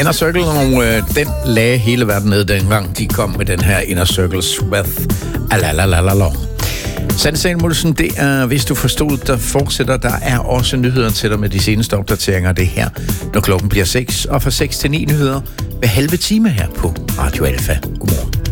Inner Circle, og den lagde hele verden ned dengang de kom med den her Inner Circle's Wrath. Alalalala. Sand Mulsen, det er, hvis du forstod, der fortsætter. Der er også nyheder til dig med de seneste opdateringer af det her, når klokken bliver 6. Og fra 6 til 9 nyheder hver halve time her på Radio Alfa. Godmorgen.